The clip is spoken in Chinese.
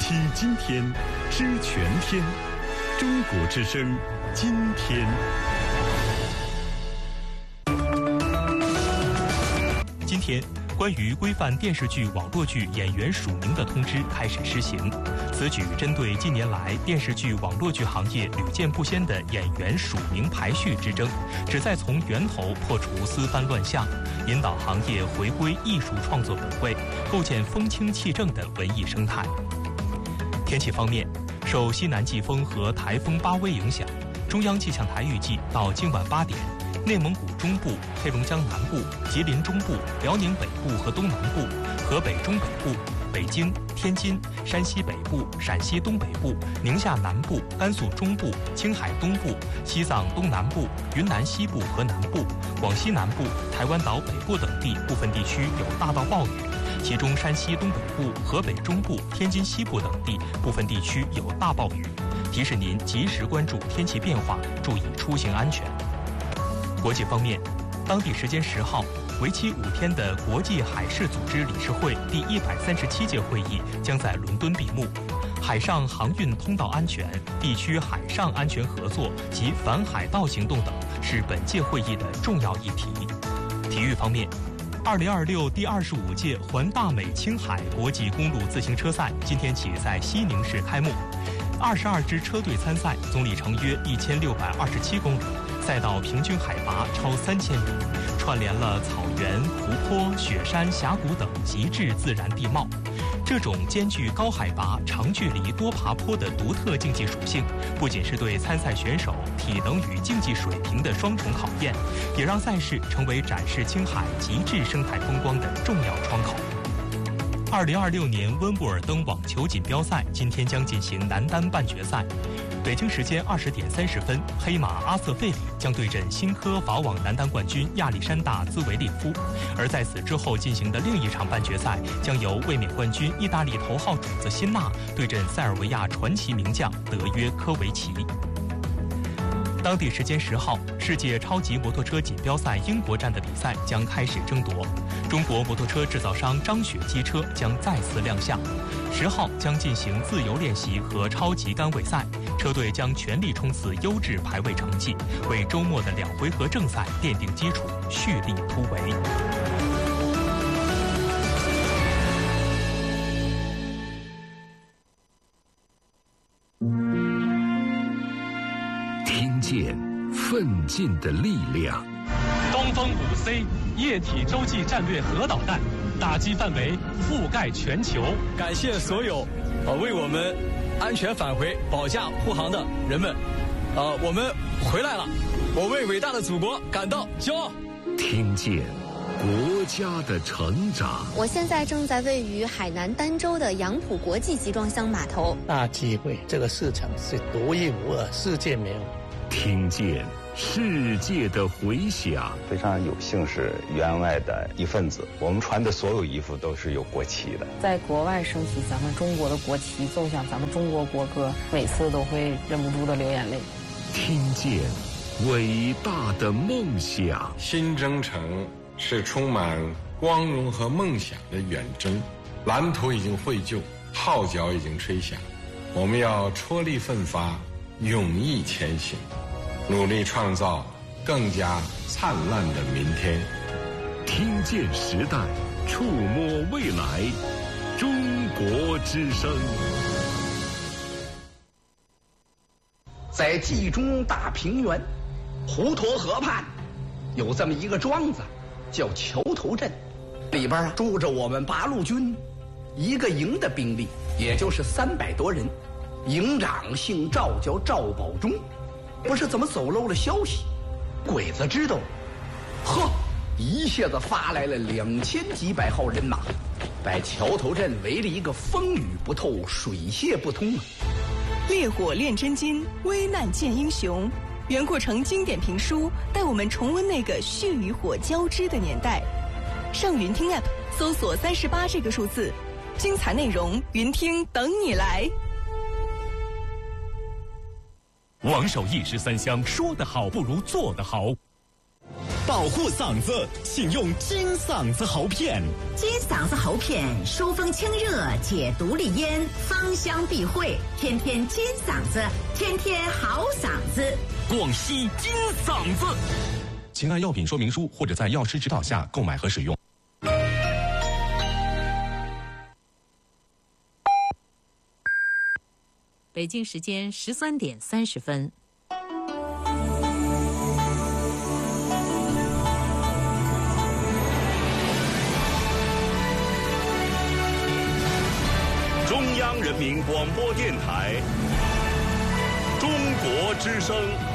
听今天，知全天。中国之声，今天。今天，关于规范电视剧、网络剧演员署名的通知开始施行。此举针对近年来电视剧、网络剧行业屡见不鲜的演员署名排序之争，旨在从源头破除丝番乱象，引导行业回归艺术创作本位，构建风清气正的文艺生态。天气方面，受西南季风和台风巴威影响，中央气象台预计到今晚8点，内蒙古中部、黑龙江南部、吉林中部、辽宁北部和东南部、河北中北部、北京、天津、山西北部、陕西东北部、宁夏南部、甘肃中部、青海东部、西藏东南部、云南西部和南部、广西南部、台湾岛北部等地部分地区有大到暴雨，其中山西东北部、河北中部、天津西部等地部分地区有大暴雨，提示您及时关注天气变化，注意出行安全。国际方面，当地时间10号，为期5天的国际海事组织理事会第137届会议将在伦敦闭幕。海上航运通道安全、地区海上安全合作及反海盗行动等是本届会议的重要议题。体育方面，2026第25届环大美青海国际公路自行车赛今天起在西宁市开幕，22支车队参赛，总里程约1627公里。赛道平均海拔超3000米，串联了草原、湖泊、雪山、峡谷等极致自然地貌。这种兼具高海拔、长距离多爬坡的独特竞技属性，不仅是对参赛选手体能与竞技水平的双重考验，也让赛事成为展示青海极致生态风光的重要窗口。2026年温布尔登网球锦标赛今天将进行男单半决赛。北京时间20点30分，黑马阿瑟费里将对阵新科法网男单冠军亚历山大兹维列夫，而在此之后进行的另一场半决赛将由卫冕冠军意大利头号种子辛纳对阵塞尔维亚传奇名将德约科维奇。当地时间10号，世界超级摩托车锦标赛英国站的比赛将开始争夺。中国摩托车制造商张雪机车将再次亮相。10号将进行自由练习和超级杆位赛，车队将全力冲刺优质排位成绩，为周末的2回合正赛奠定基础，蓄力突围。 听见奋进的力量。 东风5C 液体洲际战略核导弹，打击范围覆盖全球。 感谢所有为我们安全返回保驾护航的人们，我们回来了，我为伟大的祖国感到骄傲。 听见国家的成长。 我现在正在位于海南儋州的杨浦国际集装箱码头。 大机会，这个市场是独一无二，世界没有。 听见世界的回响。 非常有幸是员外的一份子，我们穿的所有衣服都是有国旗的。 在国外升起咱们中国的国旗，奏响咱们中国国歌，每次都会忍不住的流眼泪。 听见伟大的梦想。 新征程是充满光荣和梦想的远征，蓝图已经绘就，号角已经吹响，我们要踔厉奋发，勇毅前行，努力创造更加灿烂的明天。 听见时代，触摸未来，中国之声。 在冀中大平原滹沱河畔，有这么一个庄子，叫桥头镇，里边住着我们八路军一个营的兵力，也就是300多人。营长姓赵，叫赵保忠。不是怎么走漏了消息，鬼子知道，一下子发来了2000几百号人马，把桥头镇围了一个风雨不透，水泄不通。 烈火炼真金，危难见英雄。袁阔成经典评书带我们重温那个血与火交织的年代。上云听 App 搜索38这个数字，精彩内容云听等你来。 王守义13香，说得好不如做得好。 保护嗓子，请用金嗓子喉片。 金嗓子喉片疏风清热，解毒利咽，芳香避秽，天天金嗓子，天天好嗓子。 广西金嗓子。 请按药品说明书或者在药师指导下购买和使用。 北京时间13点30分。 中央人民广播电台，中国之声。